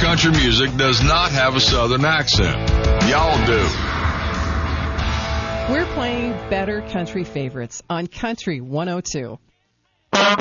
country music does not have a Southern accent. Y'all do. We're playing Better Country Favorites on Country 102.